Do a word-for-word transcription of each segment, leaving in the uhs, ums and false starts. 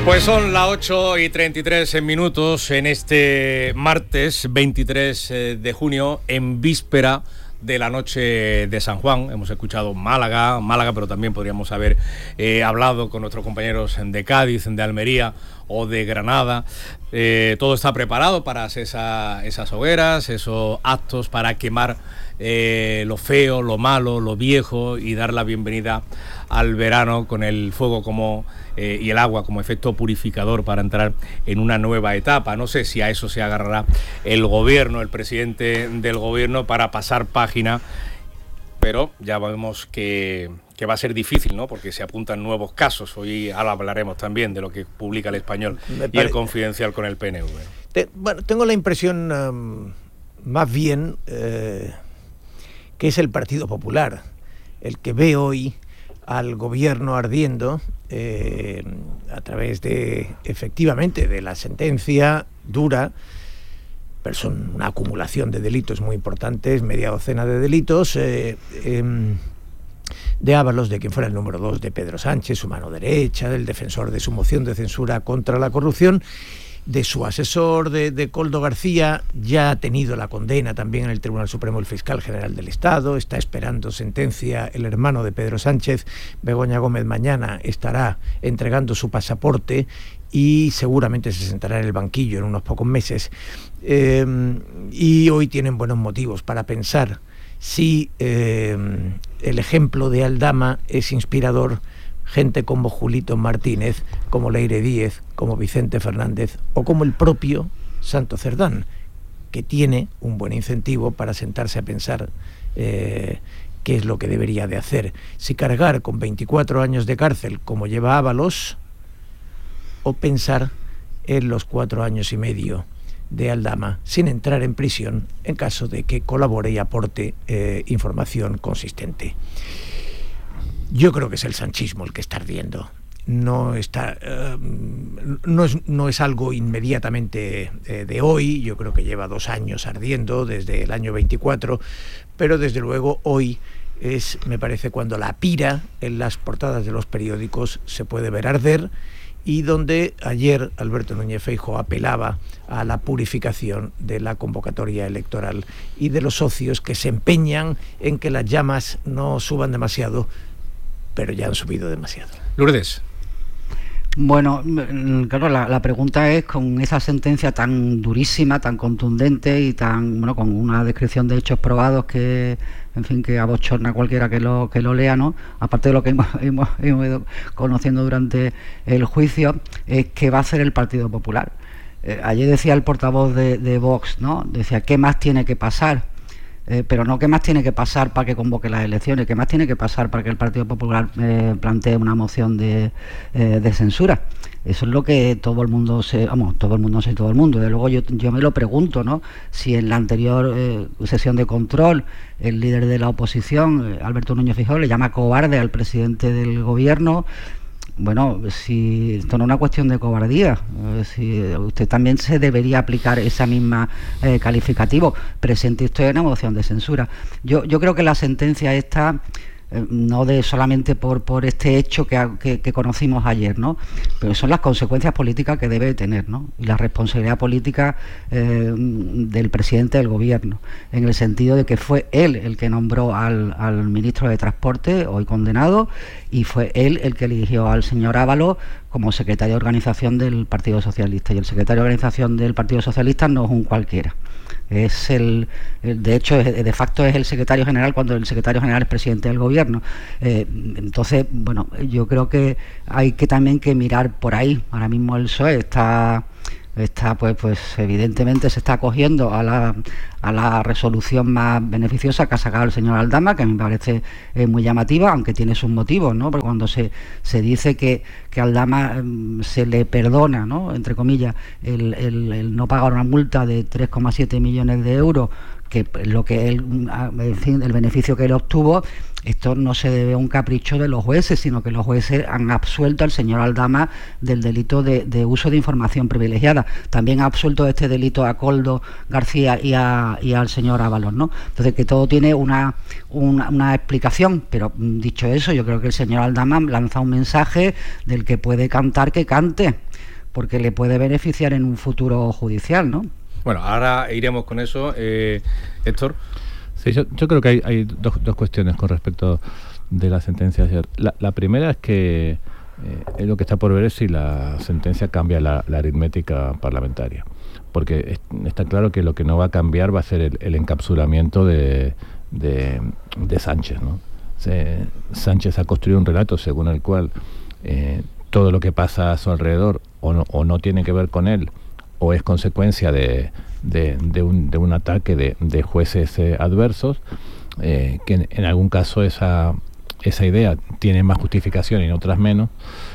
Pues son las ocho y treinta y tres minutos en este martes veintitrés de junio, en víspera de la noche de San Juan. Hemos escuchado Málaga, Málaga, pero también podríamos haber eh, hablado con nuestros compañeros de Cádiz, de Almería o de Granada. Eh, todo está preparado para hacer esa, esas hogueras, esos actos para quemar eh, lo feo, lo malo, lo viejo y dar la bienvenida al verano con el fuego como eh, y el agua como efecto purificador para entrar en una nueva etapa. No sé si a eso se agarrará el gobierno, el presidente del gobierno, para pasar página, pero ya vemos que, que va a ser difícil, ¿no? Porque se apuntan nuevos casos. Hoy ahora hablaremos también de lo que publica El Español y El Confidencial con el P N V. Te, bueno, tengo la impresión um, más bien eh, que es el Partido Popular el que ve hoy al gobierno ardiendo eh, a través de, efectivamente, de la sentencia dura, pero son una acumulación de delitos muy importantes, media docena de delitos, eh, eh, de Ábalos, de quien fuera el número dos de Pedro Sánchez, su mano derecha, del defensor de su moción de censura contra la corrupción, de su asesor, de, de Koldo García. Ya ha tenido la condena también en el Tribunal Supremo el fiscal general del Estado, está esperando sentencia el hermano de Pedro Sánchez, Begoña Gómez. Mañana estará entregando su pasaporte y seguramente se sentará en el banquillo en unos pocos meses. Eh, y hoy tienen buenos motivos para pensar si eh, el ejemplo de Aldama es inspirador. Gente como Julito Martínez, como Leire Díez, como Vicente Fernández o como el propio Santo Cerdán, que tiene un buen incentivo para sentarse a pensar eh, qué es lo que debería de hacer. Si cargar con veinticuatro años de cárcel como lleva Ábalos, o pensar en los cuatro años y medio de Aldama sin entrar en prisión en caso de que colabore y aporte eh, información consistente. Yo creo que es el sanchismo el que está ardiendo. No está, eh, no es, no es algo inmediatamente eh, de hoy. Yo creo que lleva dos años ardiendo, desde el año veinticuatro, pero desde luego hoy es, me parece, cuando la pira en las portadas de los periódicos se puede ver arder, y donde ayer Alberto Núñez Feijóo apelaba a la purificación de la convocatoria electoral y de los socios que se empeñan en que las llamas no suban demasiado, pero ya han subido demasiado. Lourdes. Bueno, claro, la, la pregunta es, con esa sentencia tan durísima, tan contundente y tan, bueno, con una descripción de hechos probados que, en fin, que abochorna a cualquiera que lo que lo lea, ¿no? Aparte de lo que hemos, hemos, hemos ido conociendo durante el juicio, es qué va a hacer el Partido Popular. Eh, ayer decía el portavoz de, de Vox, ¿no? Decía, ¿qué más tiene que pasar? Eh, pero no qué más tiene que pasar para que convoque las elecciones, qué más tiene que pasar para que el Partido Popular eh, plantee una moción de, eh, de censura. Eso es lo que todo el mundo se, vamos, todo el mundo no sé, todo el mundo. De luego yo, yo me lo pregunto, ¿no? Si en la anterior eh, sesión de control el líder de la oposición, eh, Alberto Núñez Feijóo, le llama cobarde al presidente del gobierno. Bueno, si esto no es una cuestión de cobardía, eh, si usted también se debería aplicar esa misma eh, calificativo. Presente usted una moción de censura. Yo, yo creo que la sentencia esta, eh, no de solamente por, por este hecho que, que, que conocimos ayer, ¿no? Pero son las consecuencias políticas que debe tener, ¿no? Y la responsabilidad política eh, del presidente del gobierno, en el sentido de que fue él el que nombró al, al ministro de Transporte, hoy condenado, y fue él el que eligió al señor Ábalos como secretario de organización del Partido Socialista. Y el secretario de organización del Partido Socialista no es un cualquiera. Es el, el de hecho, es, de facto es el secretario general, cuando el secretario general es presidente del gobierno. Eh, entonces, bueno, yo creo que hay que también que mirar por ahí. Ahora mismo el P S O E está... está pues pues evidentemente se está acogiendo a la a la resolución más beneficiosa que ha sacado el señor Aldama, que a mí me parece eh, muy llamativa, aunque tiene sus motivos, ¿no? Porque cuando se se dice que, que a Aldama um, se le perdona, ¿no?, entre comillas, el, el, el no pagar una multa de tres coma siete millones de euros que lo que él, en fin, el beneficio que él obtuvo, esto no se debe a un capricho de los jueces, sino que los jueces han absuelto al señor Aldama del delito de, de uso de información privilegiada. También ha absuelto de este delito a Koldo García y, a, y al señor Ábalos, ¿no? Entonces, que todo tiene una, una, una explicación, pero dicho eso, yo creo que el señor Aldama lanza un mensaje del que puede cantar, que cante, porque le puede beneficiar en un futuro judicial, ¿no? Bueno, ahora iremos con eso, eh, Héctor. Sí, yo, yo creo que hay, hay dos, dos cuestiones con respecto de la sentencia ayer. La, la primera es que eh, lo que está por ver es si la sentencia cambia la, la aritmética parlamentaria, porque es, está claro que lo que no va a cambiar va a ser el, el encapsulamiento de, de, de Sánchez, ¿no? Se, Sánchez ha construido un relato según el cual eh, todo lo que pasa a su alrededor o no, o no tiene que ver con él, o es consecuencia de, de, de, un, de un ataque de, de jueces eh, adversos, eh, que en, en algún caso esa, esa idea tiene más justificación y en otras menos,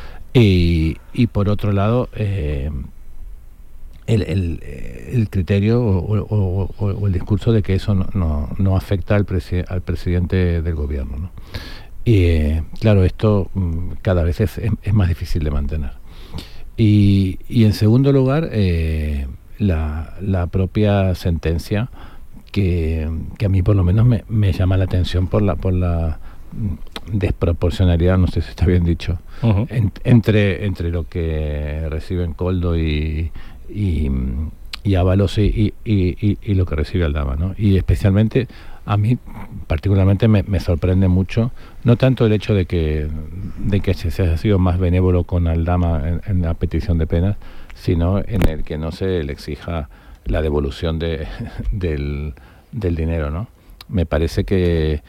y, y por otro lado eh, el, el, el criterio o, o, o, o el discurso de que eso no, no, no afecta al, presi al presidente del gobierno, ¿no? Y eh, claro, esto mm, cada vez es, es, es más difícil de mantener. Y, y en segundo lugar, eh, la, la propia sentencia, que, que a mí por lo menos me, me llama la atención por la, por la desproporcionalidad, no sé si está bien dicho, uh-huh. en, entre, entre lo que reciben Koldo y, y, y Ábalos y, y, y, y lo que recibe Aldama, ¿no? Y especialmente a mí particularmente me, me sorprende mucho, no tanto el hecho de que de que se haya sido más benévolo con Aldama en, en la petición de penas, sino en el que no se le exija la devolución de, del, del dinero, ¿no? Me parece que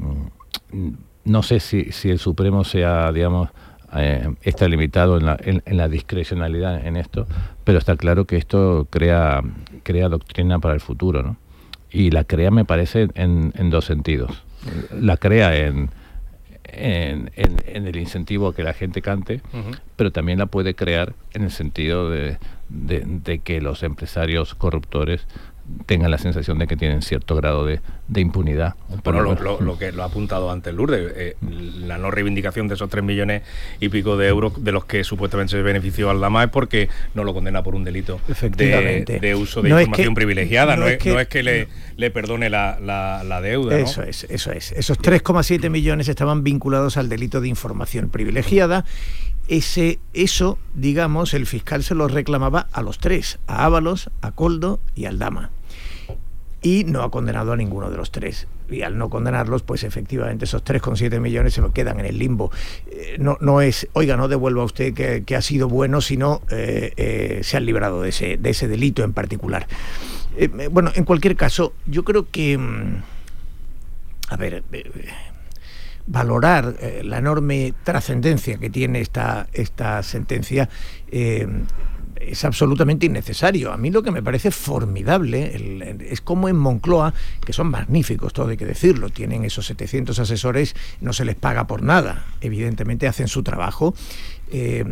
no sé si, si el Supremo sea, digamos, eh, está limitado en la, en, en la discrecionalidad en esto, pero está claro que esto crea, crea doctrina para el futuro, ¿no? Y la crea, me parece, en, en dos sentidos. La crea en, en, en, en el incentivo a que la gente cante, uh-huh. pero también la puede crear en el sentido de, de, de que los empresarios corruptores tengan la sensación de que tienen cierto grado de, de impunidad. Bueno, lo, lo, lo que lo ha apuntado antes Lourdes, eh, la no reivindicación de esos tres millones y pico de euros de los que supuestamente se benefició Aldama es porque no lo condena por un delito de, de uso de no información es que, privilegiada, no, no, es, que, no es que le, le perdone la, la, la deuda, ¿no? Eso es, eso es. Esos tres coma siete millones estaban vinculados al delito de información privilegiada. Ese, eso, digamos, el fiscal se lo reclamaba a los tres, a Ábalos, a Koldo y a Aldama. Y no ha condenado a ninguno de los tres. Y al no condenarlos, pues efectivamente esos tres coma siete millones se quedan en el limbo. Eh, no, no es, oiga, no devuelva usted que, que ha sido bueno, sino eh, eh, se han librado de ese, de ese delito en particular. Eh, bueno, en cualquier caso, yo creo que, mmm, a ver, eh, valorar eh, la enorme trascendencia que tiene esta, esta sentencia eh, es absolutamente innecesario. A mí lo que me parece formidable el, el, es como en Moncloa, que son magníficos, todo hay que decirlo, tienen esos setecientos asesores, no se les paga por nada, evidentemente hacen su trabajo. Eh,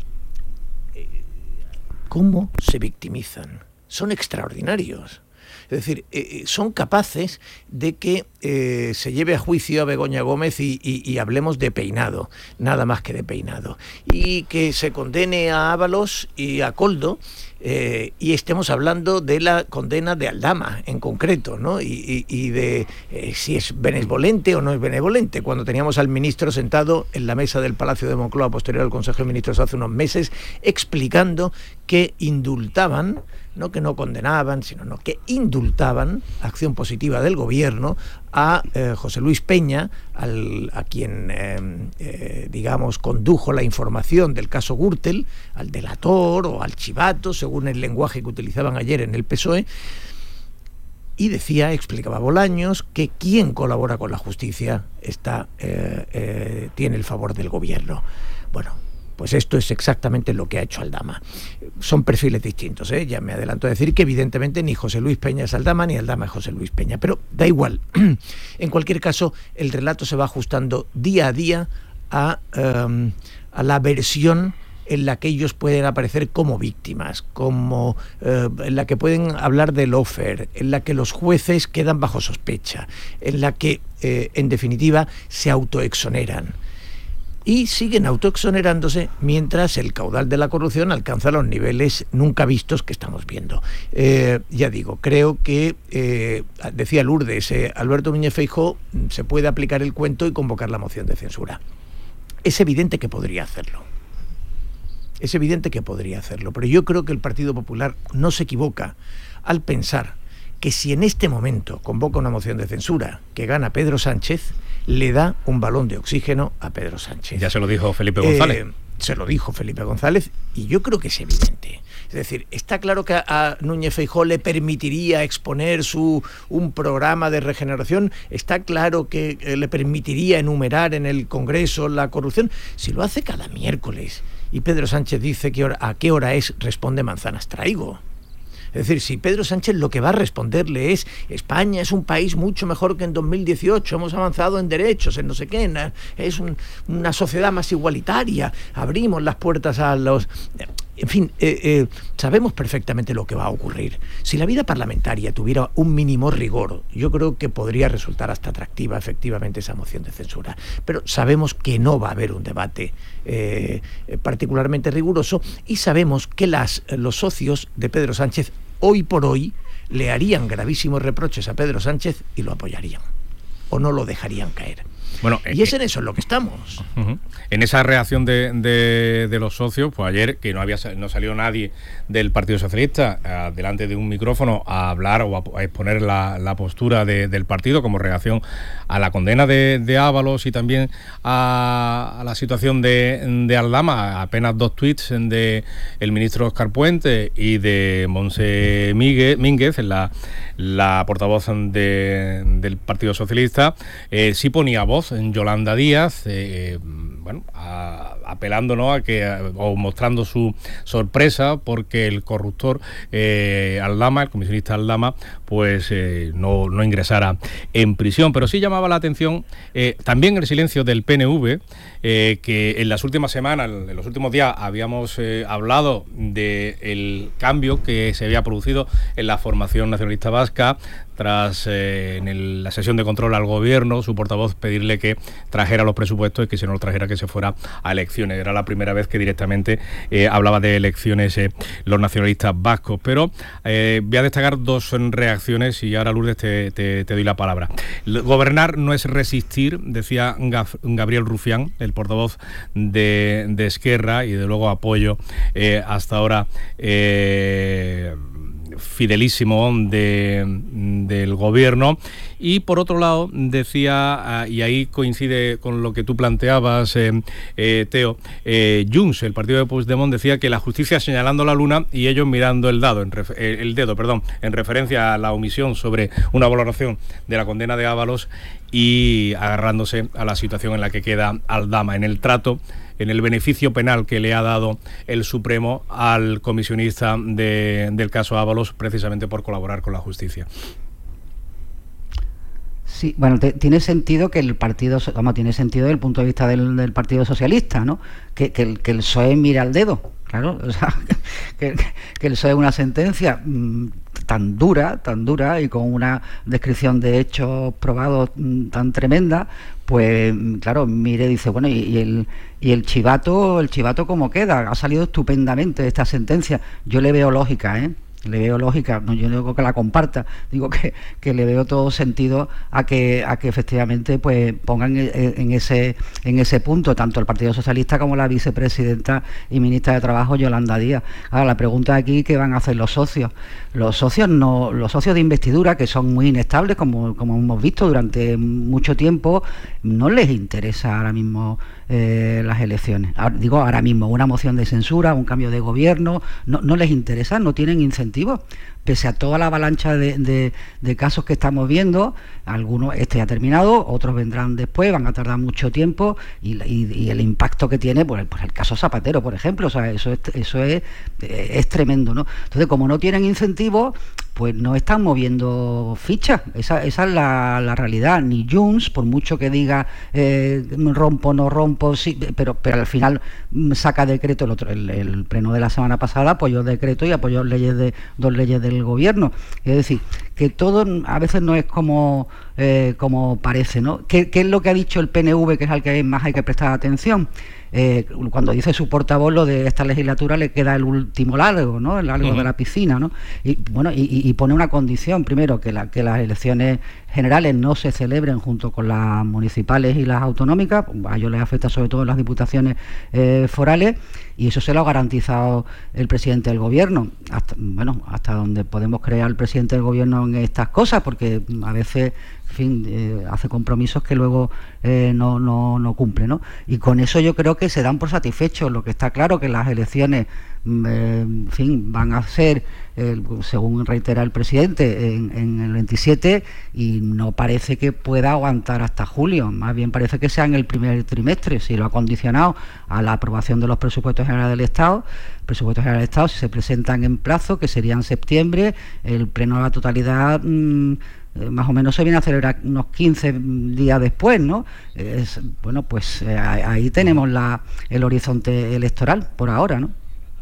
¿Cómo se victimizan? Son extraordinarios. Es decir, eh, son capaces de que eh, se lleve a juicio a Begoña Gómez y, y, y hablemos de peinado, nada más que de peinado. Y que se condene a Ábalos y a Koldo eh, y estemos hablando de la condena de Aldama en concreto, ¿no? Y, y, y de eh, si es benevolente o no es benevolente. Cuando teníamos al ministro sentado en la mesa del Palacio de Moncloa posterior al Consejo de Ministros hace unos meses explicando que indultaban, no que no condenaban, sino no, que indultaban, acción positiva del gobierno, a eh, José Luis Peña, al, a quien, eh, eh, digamos, condujo la información del caso Gürtel, al delator o al chivato, según el lenguaje que utilizaban ayer en el P S O E, y decía, explicaba Bolaños, que quien colabora con la justicia está, eh, eh, tiene el favor del gobierno. Bueno, pues esto es exactamente lo que ha hecho Aldama. Son perfiles distintos, ¿eh? Ya me adelanto a decir que evidentemente ni José Luis Peña es Aldama, ni Aldama es José Luis Peña, pero da igual. En cualquier caso, el relato se va ajustando día a día a, um, a la versión en la que ellos pueden aparecer como víctimas, como eh, en la que pueden hablar de lawfare, en la que los jueces quedan bajo sospecha, en la que, eh, en definitiva, se autoexoneran. Y siguen autoexonerándose mientras el caudal de la corrupción alcanza los niveles nunca vistos que estamos viendo. Eh, ya digo, creo que, eh, decía Lourdes, eh, Alberto Núñez Feijóo se puede aplicar el cuento y convocar la moción de censura. Es evidente que podría hacerlo. Es evidente que podría hacerlo, pero yo creo que el Partido Popular no se equivoca al pensar que si en este momento convoca una moción de censura que gana Pedro Sánchez, le da un balón de oxígeno a Pedro Sánchez. Ya se lo dijo Felipe González. Eh, se lo dijo Felipe González y yo creo que es evidente. Es decir, está claro que a, a Núñez Feijóo le permitiría exponer su un programa de regeneración, está claro que eh, le permitiría enumerar en el Congreso la corrupción. Si lo hace cada miércoles y Pedro Sánchez dice que hora, a qué hora es, responde manzanas traigo. Es decir, si Pedro Sánchez lo que va a responderle es España es un país mucho mejor que en dos mil dieciocho, hemos avanzado en derechos, en no sé qué, es un, una sociedad más igualitaria, abrimos las puertas a los... En fin, eh, eh, sabemos perfectamente lo que va a ocurrir. Si la vida parlamentaria tuviera un mínimo rigor, yo creo que podría resultar hasta atractiva efectivamente esa moción de censura. Pero sabemos que no va a haber un debate eh, particularmente riguroso y sabemos que las, los socios de Pedro Sánchez hoy por hoy le harían gravísimos reproches a Pedro Sánchez y lo apoyarían o no lo dejarían caer. Bueno, y es en eso en lo que estamos. Uh-huh. En esa reacción de, de, de los socios, pues ayer que no había no salió nadie del Partido Socialista uh, delante de un micrófono a hablar o a, a exponer la, la postura de, del partido como reacción a la condena de, de Ábalos y también a, a la situación de, de Aldama, apenas dos tuits de el ministro Óscar Puente y de Montse Mínguez, la, la portavoz de, del Partido Socialista, eh, sí ponía voz en Yolanda Díaz, eh, bueno, a, apelando, ¿no?, a que o mostrando su sorpresa porque el corruptor eh, Aldama, el comisionista Aldama, pues eh, no, no ingresara en prisión. Pero sí llamaba la atención eh, también el silencio del P N V, eh, que en las últimas semanas, en los últimos días, habíamos eh, hablado del cambio que se había producido en la formación nacionalista vasca tras eh, en el, la sesión de control al gobierno, su portavoz pedirle que trajera los presupuestos y que si no los trajera que se fuera a elecciones. Era la primera vez que directamente eh, hablaba de elecciones eh, los nacionalistas vascos. Pero eh, voy a destacar dos reacciones y ahora, Lourdes, te, te, te doy la palabra. Gobernar no es resistir, decía Gaf, Gabriel Rufián, el portavoz de, de Esquerra, y de luego apoyo eh, hasta ahora eh, fidelísimo de, del gobierno. Y por otro lado decía, y ahí coincide con lo que tú planteabas, eh, eh, Teo, eh, Junts, el partido de Puigdemont, decía que la justicia señalando la luna y ellos mirando el dado, en ref, el dedo, perdón, en referencia a la omisión sobre una valoración de la condena de Ábalos y agarrándose a la situación en la que queda Aldama, en el trato, en el beneficio penal que le ha dado el Supremo al comisionista de, del caso Ábalos, precisamente por colaborar con la justicia. Sí, bueno, te, tiene sentido que el partido, vamos, tiene sentido desde el punto de vista del, del Partido Socialista, ¿no? Que, que, el, que el P S O E mira al dedo, claro, o sea, que, que el P S O E una sentencia mmm, tan dura, tan dura y con una descripción de hechos probados mmm, tan tremenda, pues claro, mire, dice, bueno, y, y el y el chivato, el chivato cómo queda, ha salido estupendamente esta sentencia, yo le veo lógica, ¿eh? Le veo lógica, no, yo no digo que la comparta, digo que, que le veo todo sentido a que a que efectivamente pues pongan en, en ese en ese punto tanto el Partido Socialista como la vicepresidenta y ministra de Trabajo Yolanda Díaz. Ahora la pregunta aquí, ¿qué van a hacer los socios? Los socios no, los socios de investidura, que son muy inestables, como, como hemos visto durante mucho tiempo, no les interesa ahora mismo eh, las elecciones. Ahora, digo ahora mismo, una moción de censura, un cambio de gobierno, no, no les interesa, no tienen incentivos. Pese a toda la avalancha de, de, de casos que estamos viendo, algunos, este ha terminado, otros vendrán después, van a tardar mucho tiempo, y, y, y el impacto que tiene, pues, pues el caso Zapatero, por ejemplo, o sea, eso es, eso es, es tremendo, ¿no? Entonces, como no tienen incentivos, pues no están moviendo fichas. Esa, esa es la, la realidad. Ni Junts, por mucho que diga eh, rompo, no rompo, sí, pero, pero al final saca decreto. El, otro, el, el pleno de la semana pasada apoyó decreto y apoyó leyes de dos leyes del gobierno. Es decir, que todo a veces no es como, eh, como parece, ¿no? ¿Qué, ¿Qué es lo que ha dicho el P N V, que es al que más hay que prestar atención? Eh, cuando dice su portavoz, lo de esta legislatura le queda el último largo, ¿no? El largo uh-huh. de la piscina, ¿no? Y bueno, y, y pone una condición, primero, que, la, que las elecciones generales no se celebren junto con las municipales y las autonómicas. A ellos les afecta sobre todo las diputaciones eh, forales, y eso se lo ha garantizado el presidente del gobierno. Hasta, bueno, hasta donde podemos creer al presidente del gobierno en estas cosas, porque a veces, en fin, eh, hace compromisos que luego eh, no, no, no cumple, ¿no? Y con eso yo creo que se dan por satisfechos. Lo que está claro que las elecciones, eh, en fin, van a ser, eh, según reitera el presidente, en, en el veintisiete, y no parece que pueda aguantar hasta julio. Más bien parece que sea en el primer trimestre. Si lo ha condicionado a la aprobación de los presupuestos generales del Estado, presupuestos generales del Estado, si se presentan en plazo, que sería en septiembre, el pleno de la totalidad mmm, más o menos se viene a celebrar unos quince días después, ¿no? Es, bueno, pues eh, ahí tenemos la, el horizonte electoral por ahora, ¿no?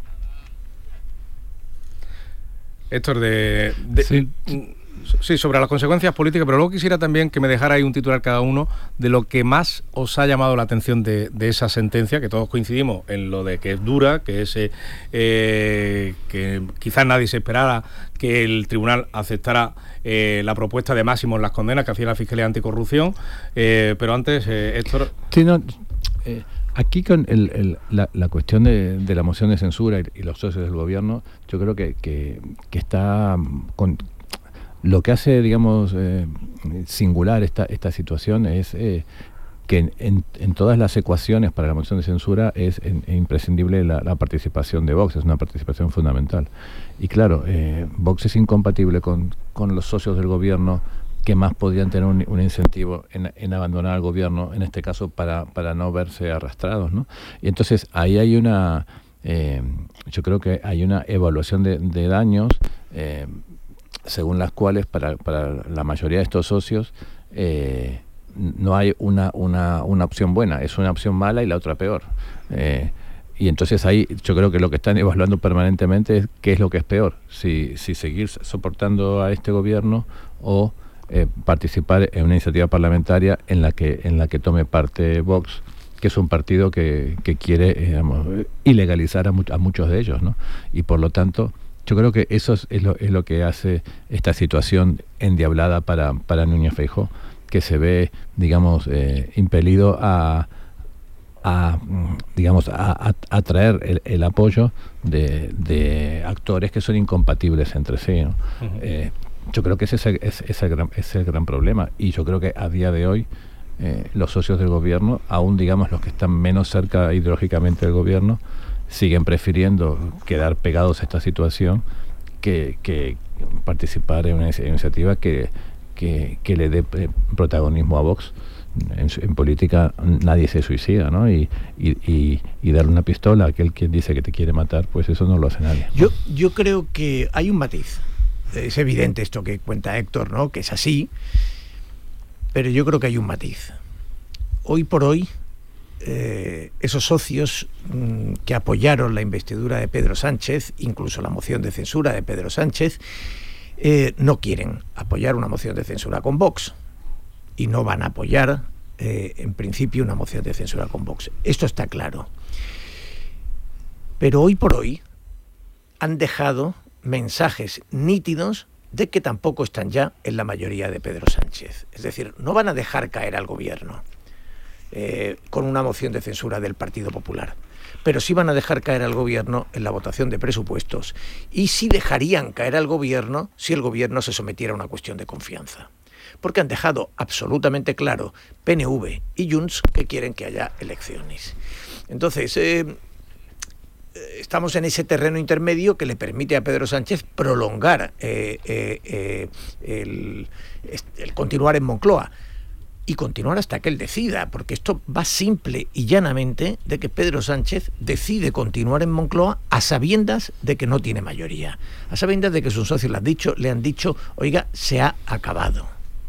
Héctor, de, de sí. sí, sobre las consecuencias políticas, pero luego quisiera también que me dejara ahí un titular cada uno de lo que más os ha llamado la atención de, de esa sentencia, que todos coincidimos en lo de que es dura, que es eh, que quizás nadie se esperara que el tribunal aceptara eh, la propuesta de máximos las condenas que hacía la Fiscalía Anticorrupción, eh, pero antes, eh, Héctor... Sí, no, eh, aquí con el, el, la, la cuestión de, de la moción de censura y, y los socios del gobierno, yo creo que, que, que está... con lo que hace, digamos, eh, singular esta, esta situación es eh, que en, en todas las ecuaciones para la moción de censura es en, en imprescindible la, la participación de Vox, es una participación fundamental. Y claro, eh, Vox es incompatible con, con los socios del gobierno, que más podrían tener un, un incentivo en, en abandonar al gobierno, en este caso para, para no verse arrastrados, ¿no? Y entonces ahí hay una, eh, yo creo que hay una evaluación de, de daños, eh, según las cuales para, para la mayoría de estos socios eh, no hay una, una, una opción buena, es una opción mala y la otra peor. Eh, y entonces ahí yo creo que lo que están evaluando permanentemente es qué es lo que es peor, si, si seguir soportando a este gobierno o eh, participar en una iniciativa parlamentaria en la que, en la que tome parte Vox, que es un partido que, que quiere eh, digamos, ilegalizar a, mu a muchos de ellos, ¿no? Y por lo tanto yo creo que eso es, es, lo, es lo que hace esta situación endiablada para, para Núñez Feijóo, que se ve, digamos, eh, impelido a, a digamos, a, a, a traer el, el apoyo de, de actores que son incompatibles entre sí, ¿no? Uh-huh. eh, yo creo que ese es el, es, es, el gran, es el gran problema, y yo creo que a día de hoy eh, los socios del gobierno, aún digamos los que están menos cerca ideológicamente del gobierno, siguen prefiriendo quedar pegados a esta situación que, que participar en una iniciativa que, que, que le dé protagonismo a Vox. En, en política nadie se suicida, ¿no? Y, y, y, y darle una pistola a aquel quien dice que te quiere matar, pues eso no lo hace nadie. Yo, yo creo que hay un matiz. Es evidente esto que cuenta Héctor, ¿no? Que es así, pero yo creo que hay un matiz. Hoy por hoy, Eh, esos socios mmm, que apoyaron la investidura de Pedro Sánchez, incluso la moción de censura de Pedro Sánchez, eh, no quieren apoyar una moción de censura con Vox, y no van a apoyar eh, en principio una moción de censura con Vox. Esto está claro. Pero hoy por hoy han dejado mensajes nítidos de que tampoco están ya en la mayoría de Pedro Sánchez. Es decir, no van a dejar caer al gobierno Eh, con una moción de censura del Partido Popular, pero sí van a dejar caer al gobierno en la votación de presupuestos, y sí dejarían caer al gobierno si el gobierno se sometiera a una cuestión de confianza, porque han dejado absolutamente claro P N V y Junts que quieren que haya elecciones. Entonces eh, estamos en ese terreno intermedio que le permite a Pedro Sánchez prolongar eh, eh, eh, el, el continuar en Moncloa. y continuar hasta que él decida, porque esto va simple y llanamente de que Pedro Sánchez decide continuar en Moncloa a sabiendas de que no tiene mayoría, a sabiendas de que sus socios le han dicho, le han dicho, oiga, se ha acabado.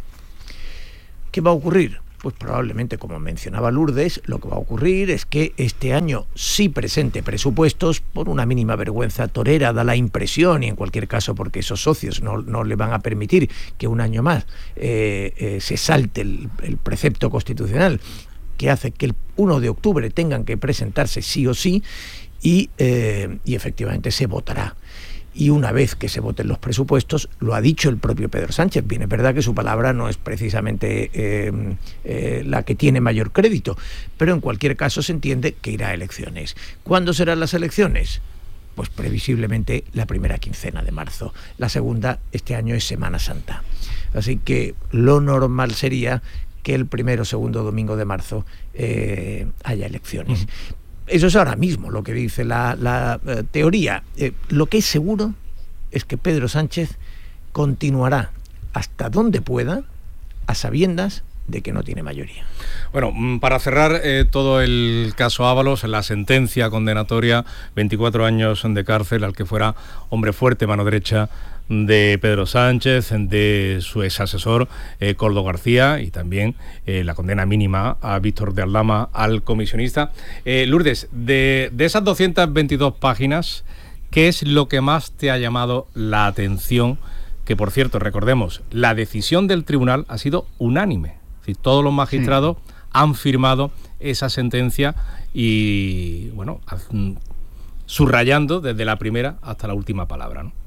¿Qué va a ocurrir? Pues probablemente, como mencionaba Lourdes, lo que va a ocurrir es que este año sí presente presupuestos, por una mínima vergüenza torera, da la impresión, y en cualquier caso porque esos socios no, no le van a permitir que un año más eh, eh, se salte el, el precepto constitucional que hace que el uno de octubre tengan que presentarse sí o sí, y, eh, y efectivamente se votará. Y una vez que se voten los presupuestos, lo ha dicho el propio Pedro Sánchez. Bien, es verdad que su palabra no es precisamente eh, eh, la que tiene mayor crédito, pero en cualquier caso se entiende que irá a elecciones. ¿Cuándo serán las elecciones? Pues previsiblemente la primera quincena de marzo. La segunda, este año, es Semana Santa. Así que lo normal sería que el primero o segundo domingo de marzo eh, haya elecciones. Uh-huh. Eso es ahora mismo lo que dice la, la eh, teoría. Eh, lo que es seguro es que Pedro Sánchez continuará hasta donde pueda, a sabiendas de que no tiene mayoría. Bueno, para cerrar eh, todo el caso Ábalos, la sentencia condenatoria, veinticuatro años de cárcel al que fuera hombre fuerte, mano derecha de Pedro Sánchez, de su ex asesor eh, Koldo García, y también eh, la condena mínima a Víctor de Aldama, al comisionista. Eh, Lourdes, de, de esas doscientas veintidós páginas, ¿qué es lo que más te ha llamado la atención? Que, por cierto, recordemos, la decisión del tribunal ha sido unánime. Es decir, todos los magistrados sí. han firmado esa sentencia y, bueno, subrayando desde la primera hasta la última palabra, ¿no?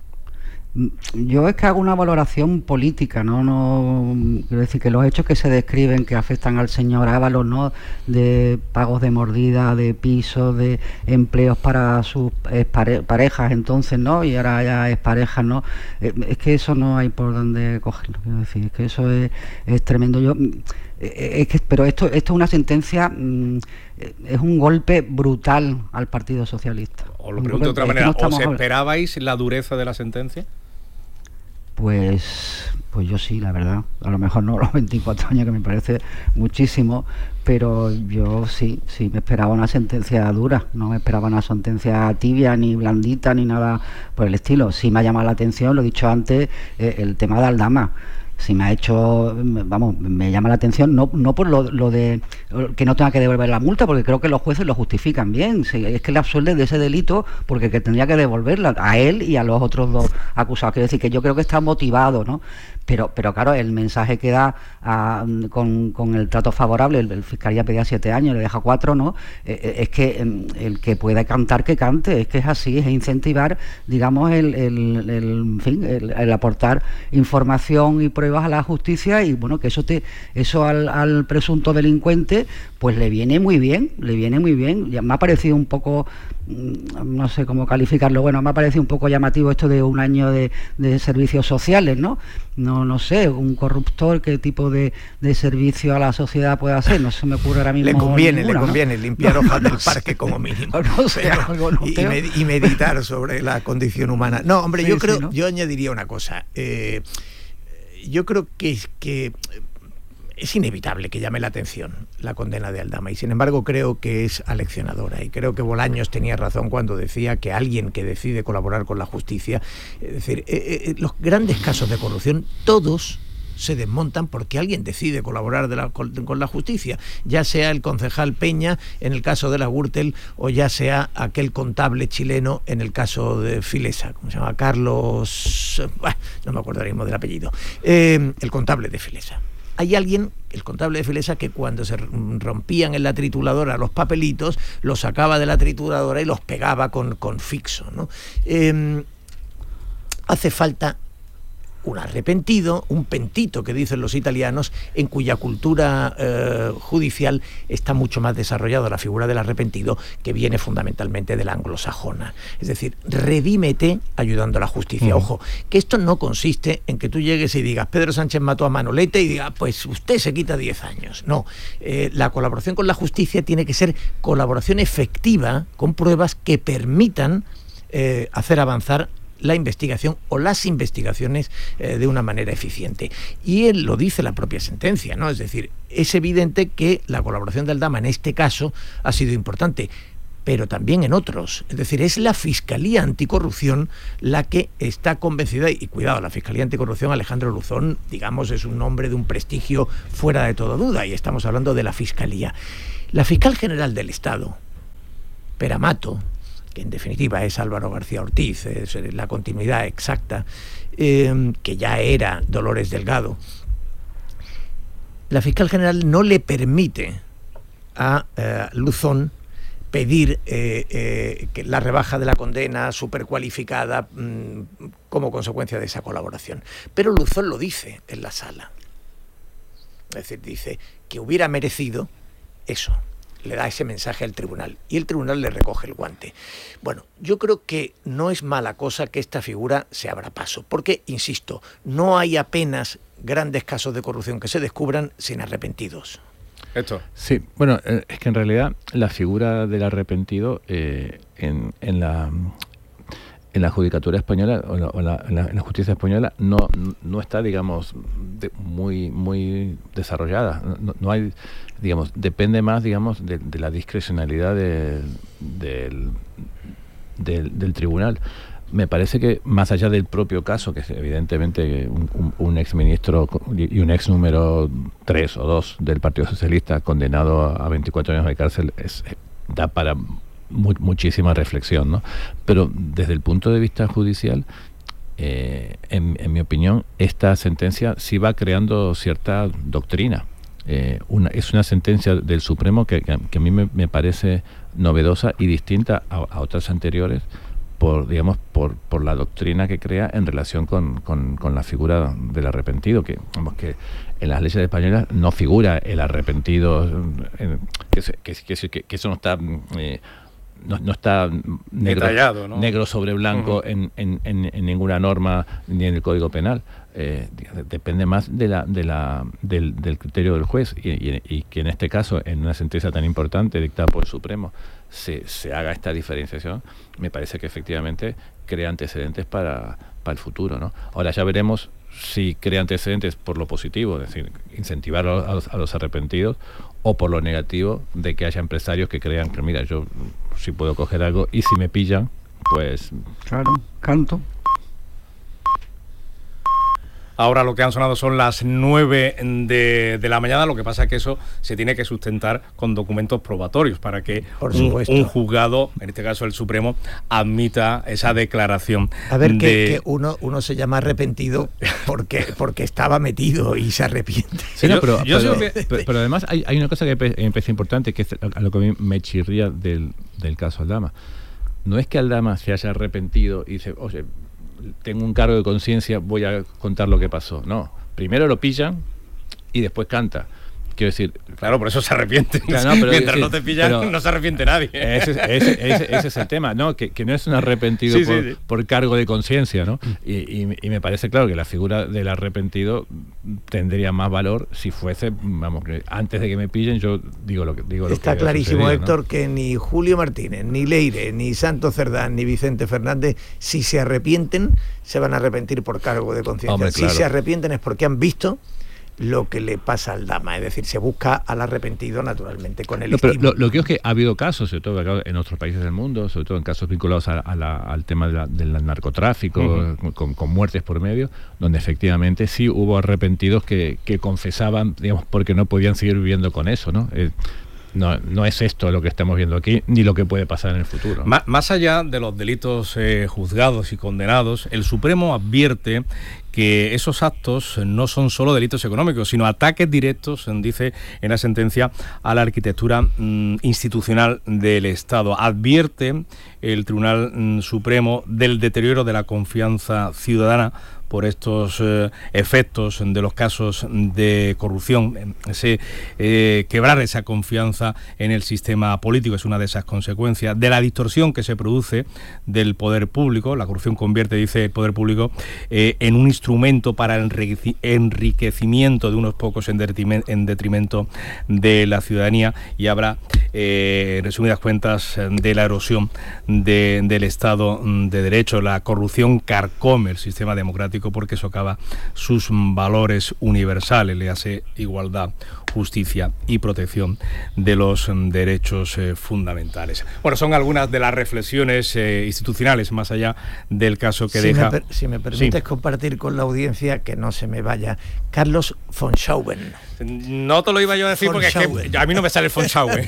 Yo es que hago una valoración política, no, no quiero decir que los hechos que se describen que afectan al señor Ábalos, ¿no?, de pagos de mordida, de pisos, de empleos para sus pare, parejas entonces, ¿no?, y ahora ya es pareja, ¿no?, eh, es que eso no hay por dónde cogerlo, quiero decir, es que eso es, es tremendo. Yo es que, pero esto, esto es una sentencia, mm, es un golpe brutal al Partido Socialista. O lo pregunto de otra manera, ¿os esperabais la dureza de la sentencia? Pues, pues yo sí, la verdad. A lo mejor no los veinticuatro años, que me parece muchísimo, pero yo sí, sí me esperaba una sentencia dura. No me esperaba una sentencia tibia, ni blandita, ni nada por el estilo. Sí me ha llamado la atención, lo he dicho antes, eh, el tema de Aldama. Sí me ha hecho, vamos, me llama la atención, no, no por lo, lo de que no tenga que devolver la multa, porque creo que los jueces lo justifican bien. Sí, es que le absuelve de ese delito porque que tendría que devolverla a él y a los otros dos acusados. Quiero decir que yo creo que está motivado, ¿no? Pero, pero claro, el mensaje que da a, con, con el trato favorable, el, el fiscalía pedía siete años, le deja cuatro, ¿no? Eh, es que el que pueda cantar, que cante, es que es así, es incentivar, digamos, el, el, el, en fin, el, el aportar información y pruebas a la justicia, y bueno, que eso te eso al, al presunto delincuente pues le viene muy bien, le viene muy bien. Ya me ha parecido un poco, no sé cómo calificarlo, bueno, me ha parecido un poco llamativo esto de un año de, de servicios sociales, ¿no? No no sé, un corruptor, qué tipo de, de servicio a la sociedad puede hacer, no se me ocurre ahora mismo. Le conviene, ninguna, le conviene ¿no? limpiar no, hojas no, del sé. parque como mínimo. No sé, Pero, algo no y, y, med y meditar sobre la condición humana. No, hombre, sí, yo creo, sí, ¿no? yo añadiría una cosa. Eh, yo creo que, que es inevitable que llame la atención la condena de Aldama, y sin embargo creo que es aleccionadora, y creo que Bolaños tenía razón cuando decía que alguien que decide colaborar con la justicia, es decir, eh, eh, los grandes casos de corrupción, todos se desmontan porque alguien decide colaborar de la, con, con la justicia, ya sea el concejal Peña en el caso de la Gürtel, o ya sea aquel contable chileno en el caso de Filesa, ¿cómo se llama? Carlos, bah, no me acuerdo ahora mismo del apellido, eh, el contable de Filesa. Hay alguien, el contable de Filesa, que cuando se rompían en la trituradora los papelitos, los sacaba de la trituradora y los pegaba con, con fixo, ¿no? Eh, hace falta un arrepentido, un pentito, que dicen los italianos, en cuya cultura eh, judicial está mucho más desarrollada la figura del arrepentido, que viene fundamentalmente de la anglosajona. Es decir, redímete ayudando a la justicia. Mm. Ojo, que esto no consiste en que tú llegues y digas, Pedro Sánchez mató a Manolete, y diga, pues usted se quita diez años. No, eh, la colaboración con la justicia tiene que ser colaboración efectiva, con pruebas que permitan eh, hacer avanzar la investigación o las investigaciones eh, de una manera eficiente. Y él lo dice la propia sentencia, ¿no? Es decir, es evidente que la colaboración de Aldama en este caso ha sido importante, pero también en otros. Es decir, es la Fiscalía Anticorrupción la que está convencida, y cuidado, la Fiscalía Anticorrupción, Alejandro Luzón, digamos, es un nombre de un prestigio fuera de toda duda, y estamos hablando de la Fiscalía. La Fiscal General del Estado, Peramato, que en definitiva es Álvaro García Ortiz, es la continuidad exacta, eh, que ya era Dolores Delgado, la Fiscal General no le permite a eh, Luzón pedir eh, eh, que la rebaja de la condena supercualificada mmm, como consecuencia de esa colaboración. Pero Luzón lo dice en la sala. Es decir, dice que hubiera merecido eso. Le da ese mensaje al tribunal y el tribunal le recoge el guante. Bueno, yo creo que no es mala cosa que esta figura se abra paso, porque, insisto, no hay apenas grandes casos de corrupción que se descubran sin arrepentidos. Esto. Sí, bueno, eh, es que en realidad la figura del arrepentido eh, en, en la en la judicatura española o, la, o la, en, la, en la justicia española no, no está, digamos, de, muy muy desarrollada. No, no hay, digamos, depende más, digamos, de, de la discrecionalidad de, del, del, del tribunal. Me parece que más allá del propio caso, que es evidentemente un, un, un exministro y un ex número tres o dos del Partido Socialista condenado a veinticuatro años de cárcel, es, da para mu muchísima reflexión, ¿no? Pero desde el punto de vista judicial, eh, en, en mi opinión, esta sentencia sí va creando cierta doctrina. Eh, una, es una sentencia del Supremo que, que, que a mí me, me parece novedosa y distinta a, a otras anteriores, por digamos por por la doctrina que crea en relación con, con, con la figura del arrepentido, que vamos que en las leyes españolas no figura el arrepentido, eh, que, que, que, que, que eso no está eh, no, no está negro, detallado, ¿no? negro sobre blanco uh-huh. en, en, en, en ninguna norma ni en el Código Penal. Eh, depende más de la, de la, del, del criterio del juez y, y, y que en este caso, en una sentencia tan importante dictada por el Supremo, se, se haga esta diferenciación. Me parece que efectivamente crea antecedentes para, para el futuro, ¿no? Ahora ya veremos si crea antecedentes por lo positivo, es decir, incentivar a los, a los arrepentidos, o por lo negativo de que haya empresarios que crean que, mira, yo sí puedo coger algo y si me pillan, pues... Claro, canto. Ahora lo que han sonado son las nueve de, de la mañana, lo que pasa es que eso se tiene que sustentar con documentos probatorios para que un, un juzgado, en este caso el Supremo, admita esa declaración. A ver, de... que, que uno, uno se llama arrepentido porque, porque estaba metido y se arrepiente. Sí, no, pero, yo, yo pero, que... pero, pero además hay, hay una cosa que me parece importante, que es a lo que a mí me chirría del, del caso Aldama. No es que Aldama se haya arrepentido y dice, oye, tengo un cargo de conciencia, voy a contar lo que pasó. No, primero lo pillan y después canta. Quiero decir... Claro, por eso se arrepienten. Claro, no, pero, Mientras sí, no te pillan, pero, no se arrepiente nadie. Ese, ese, ese, ese es el tema, ¿no? Que, que no es un arrepentido sí, por, sí, sí. por cargo de conciencia, ¿no? Y, y, y me parece claro que la figura del arrepentido tendría más valor si fuese, vamos, que antes de que me pillen yo digo lo que digo. Lo Está que clarísimo, sucedido, Héctor, ¿no? que ni Julio Martínez, ni Leire, ni Santos Cerdán, ni Vicente Fernández, si se arrepienten, se van a arrepentir por cargo de conciencia. Si claro. se arrepienten es porque han visto lo que le pasa al Dama, es decir, se busca al arrepentido naturalmente con el no, pero estímulo. Lo, lo que es que ha habido casos, sobre todo en otros países del mundo, sobre todo en casos vinculados a, a la, al tema de la, del narcotráfico, uh-huh. con, con muertes por medio, donde efectivamente sí hubo arrepentidos que, que confesaban, digamos, porque no podían seguir viviendo con eso, ¿no? Eh, No, no es esto lo que estamos viendo aquí, ni lo que puede pasar en el futuro. Más, más allá de los delitos eh, juzgados y condenados, el Supremo advierte que esos actos no son solo delitos económicos, sino ataques directos, dice en la sentencia, a la arquitectura mm, institucional del Estado. Advierte el Tribunal mm, Supremo del deterioro de la confianza ciudadana por estos eh, efectos de los casos de corrupción, ese, eh, quebrar esa confianza en el sistema político es una de esas consecuencias, de la distorsión que se produce del poder público. La corrupción convierte, dice el poder público, eh, en un instrumento instrumento para el enriquecimiento de unos pocos en detrimento de la ciudadanía, y habrá, eh, en resumidas cuentas, de la erosión de, del Estado de Derecho. La corrupción carcome el sistema democrático porque socava sus valores universales, le hace igualdad, justicia y protección de los derechos eh, fundamentales. Bueno, son algunas de las reflexiones eh, institucionales, más allá del caso que si deja... Me per, si me permites sí. compartir con la audiencia, que no se me vaya, Carlos von Schauben. No te lo iba yo a decir von porque Schauben. Es que a mí no me sale el von Schauben.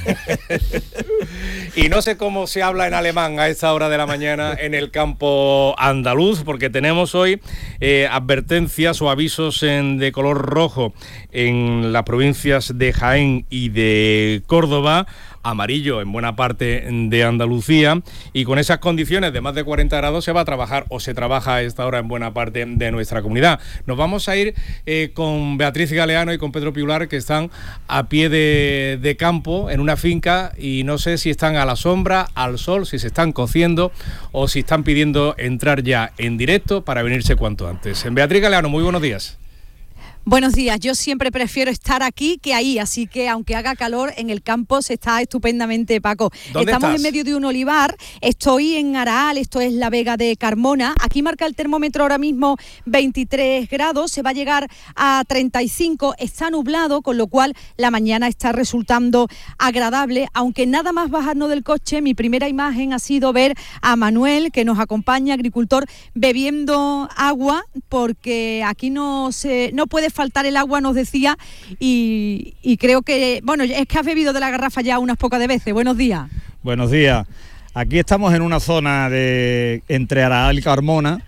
Y no sé cómo se habla en alemán a esta hora de la mañana en el campo andaluz, porque tenemos hoy eh, advertencias o avisos en, de color rojo en las provincias de Jaén y de Córdoba, amarillo en buena parte de Andalucía, y con esas condiciones de más de cuarenta grados se va a trabajar o se trabaja a esta hora en buena parte de nuestra comunidad. Nos vamos a ir eh, con Beatriz Galeano y con Pedro Piular, que están a pie de, de campo en una finca, y no sé si están a la sombra, al sol, si se están cociendo o si están pidiendo entrar ya en directo para venirse cuanto antes. Beatriz Galeano, muy buenos días. Buenos días, yo siempre prefiero estar aquí que ahí, así que aunque haga calor, en el campo se está estupendamente, Paco. ¿Dónde Estamos estás? En medio de un olivar, estoy en Araal, esto es la Vega de Carmona, aquí marca el termómetro ahora mismo veintitrés grados, se va a llegar a treinta y cinco, está nublado, con lo cual la mañana está resultando agradable, aunque nada más bajarnos del coche, mi primera imagen ha sido ver a Manuel, que nos acompaña, agricultor, bebiendo agua, porque aquí no se no puede faltar el agua, nos decía, y, y creo que, bueno, es que has bebido de la garrafa ya unas pocas de veces. Buenos días. Buenos días. Aquí estamos en una zona de entre Araal y Carmona,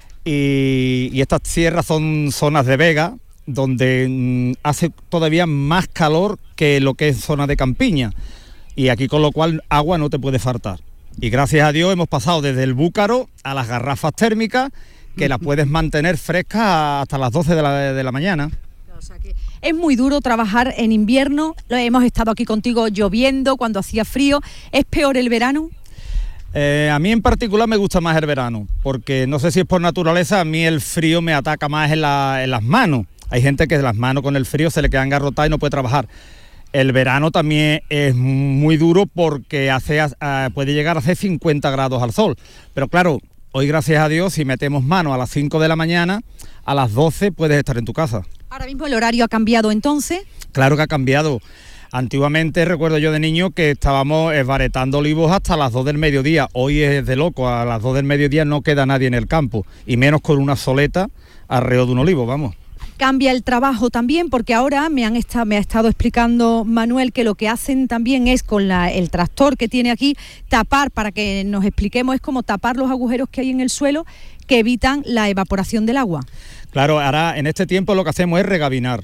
y, y estas tierras son zonas de vega, donde mm, hace todavía más calor que lo que es zona de campiña, y aquí con lo cual agua no te puede faltar. Y gracias a Dios hemos pasado desde el búcaro a las garrafas térmicas, que las puedes mantener frescas hasta las doce de la, de la mañana. O sea que es muy duro trabajar en invierno, lo hemos estado aquí contigo lloviendo, cuando hacía frío. ¿Es peor el verano? Eh, a mí en particular me gusta más el verano, porque no sé si es por naturaleza, a mí el frío me ataca más en, la, en las manos. Hay gente que de las manos con el frío se le quedan garrotadas y no puede trabajar. El verano también es muy duro porque hace, uh, puede llegar a hacer cincuenta grados al sol, pero claro, hoy, gracias a Dios, si metemos mano a las cinco de la mañana, a las doce puedes estar en tu casa. Ahora mismo el horario ha cambiado, entonces. Claro que ha cambiado. Antiguamente, recuerdo yo de niño, que estábamos esbaretando olivos hasta las dos del mediodía. Hoy es de loco, a las dos del mediodía no queda nadie en el campo, y menos con una soleta alrededor de un olivo, vamos. Cambia el trabajo también, porque ahora me han estado, me ha estado explicando Manuel que lo que hacen también es con la, el tractor que tiene aquí, tapar, para que nos expliquemos, es como tapar los agujeros que hay en el suelo que evitan la evaporación del agua. Claro, ahora en este tiempo lo que hacemos es regabinar.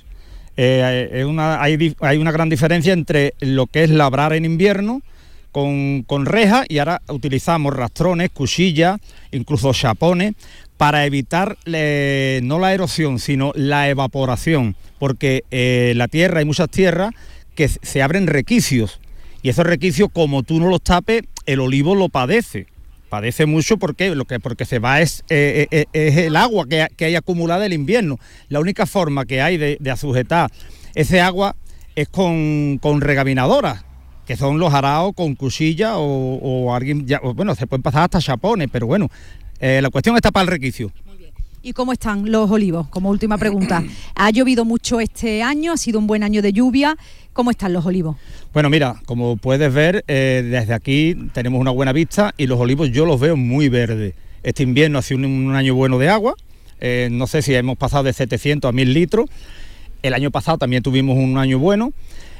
Eh, es una, hay, hay una gran diferencia entre lo que es labrar en invierno con, con reja, y ahora utilizamos rastrones, cuchillas, incluso chapones, para evitar eh, no la erosión, sino la evaporación, porque eh, la tierra, hay muchas tierras que se abren requicios, y esos requicios, como tú no los tapes, el olivo lo padece, padece mucho porque lo que porque se va es, eh, eh, es el agua que, que hay acumulada el invierno. La única forma que hay de, de sujetar ese agua es con, con regabinadoras, que son los araos con cuchilla o, o alguien, ya, bueno, se pueden pasar hasta chapones, pero bueno, eh, la cuestión está para el requicio. ¿Y cómo están los olivos? Como última pregunta. ¿Ha llovido mucho este año? ¿Ha sido un buen año de lluvia? ¿Cómo están los olivos? Bueno, mira, como puedes ver, eh, desde aquí tenemos una buena vista, y los olivos yo los veo muy verdes. Este invierno ha sido un, un año bueno de agua, eh, no sé si hemos pasado de setecientos a mil litros. El año pasado también tuvimos un año bueno,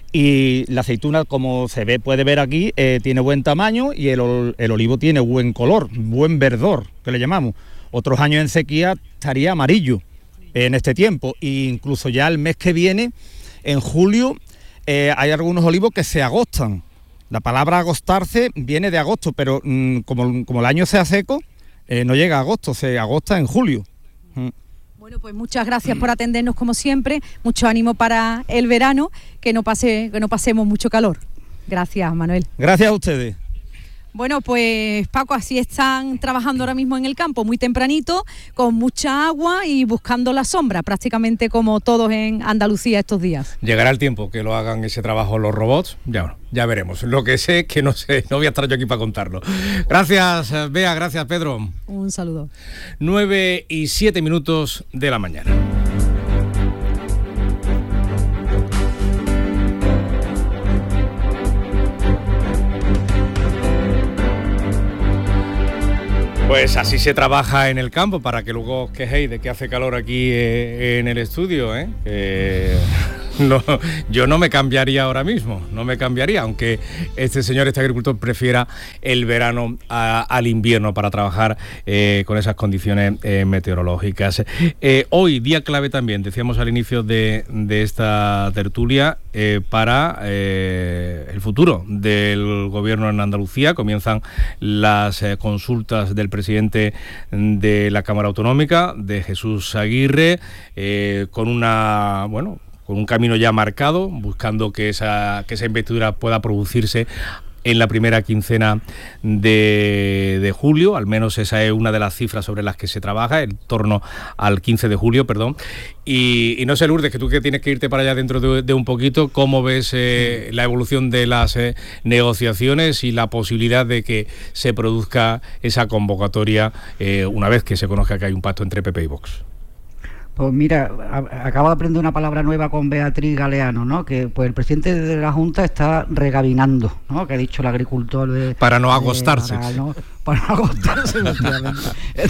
y la aceituna, como se ve, puede ver aquí, eh, tiene buen tamaño, y el, el olivo tiene buen color, buen verdor, que le llamamos. Otros años en sequía estaría amarillo en este tiempo, e incluso ya el mes que viene, en julio, eh, hay algunos olivos que se agostan. La palabra agostarse viene de agosto, pero mmm, como, como el año sea seco, eh, no llega a agosto, se agosta en julio. Mm. Bueno, pues muchas gracias por atendernos como siempre, mucho ánimo para el verano, que no pase, que no pasemos mucho calor. Gracias, Manuel. Gracias a ustedes. Bueno, pues Paco, así están trabajando ahora mismo en el campo, muy tempranito, con mucha agua y buscando la sombra, prácticamente como todos en Andalucía estos días. Llegará el tiempo que lo hagan ese trabajo los robots, ya, ya veremos. Lo que sé que no sé, no voy a estar yo aquí para contarlo. Gracias, Bea, gracias, Pedro. Un saludo. nueve y siete minutos de la mañana. Pues así se trabaja en el campo, para que luego os quejéis de que hace calor aquí eh, en el estudio, ¿eh? Que no, yo no me cambiaría ahora mismo, no me cambiaría, aunque este señor, este agricultor, prefiera el verano a, al invierno para trabajar eh, con esas condiciones eh, meteorológicas. Eh, hoy, día clave también, decíamos al inicio de, de esta tertulia, eh, para eh, el futuro del gobierno en Andalucía. Comienzan las eh, consultas del presidente de la Cámara Autonómica, de Jesús Aguirre, eh, con una, bueno, con un camino ya marcado, buscando que esa, que esa investidura pueda producirse en la primera quincena de, de julio, al menos esa es una de las cifras sobre las que se trabaja, en torno al quince de julio, perdón. Y, y no sé, Lourdes, que tú que tienes que irte para allá dentro de, de un poquito, ¿cómo ves eh, la evolución de las eh, negociaciones y la posibilidad de que se produzca esa convocatoria eh, una vez que se conozca que hay un pacto entre P P y Vox? Pues mira, a, acabo de aprender una palabra nueva con Beatriz Galeano, ¿no? Que pues el presidente de la Junta está regabinando, ¿no? Que ha dicho el agricultor de... Para no agostarse. De, para, no, para no agostarse, efectivamente.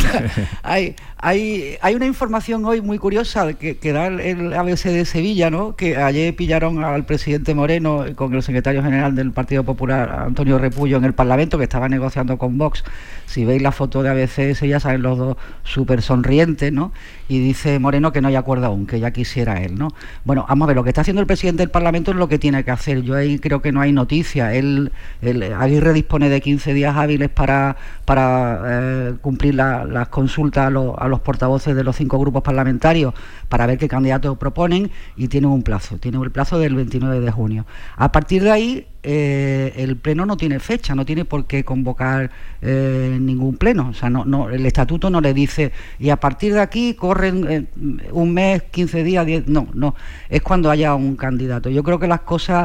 hay, hay, hay una información hoy muy curiosa que, que da el, el A B C de Sevilla, ¿no? Que ayer pillaron al presidente Moreno con el secretario general del Partido Popular, Antonio Repullo, en el Parlamento, que estaba negociando con Vox. Si veis la foto de A B C de Sevilla, saben los dos súper sonrientes, ¿no? Y dice Moreno que no hay acuerdo aún, que ya quisiera él, ¿no? Bueno, vamos a ver, lo que está haciendo el presidente del Parlamento es lo que tiene que hacer. Yo ahí creo que no hay noticia. Él, el Aguirre dispone de quince días hábiles para, para eh, cumplir la, las consultas a, lo, a los portavoces de los cinco grupos parlamentarios para ver qué candidatos proponen, y tiene un plazo, tiene el plazo del veintinueve de junio. A partir de ahí, Eh, el pleno no tiene fecha, no tiene por qué convocar eh, ningún pleno, o sea, no, no, el estatuto no le dice y a partir de aquí corren eh, un mes, quince días, diez, no, no, es cuando haya un candidato. Yo creo que las cosas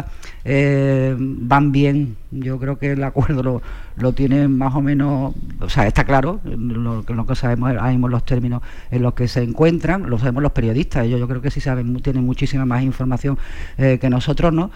eh, van bien, yo creo que el acuerdo lo, lo tienen más o menos, o sea, está claro, lo, lo que sabemos ahora mismo los términos en los que se encuentran, lo sabemos los periodistas, ellos yo creo que sí saben, tienen muchísima más información eh, que nosotros, ¿no?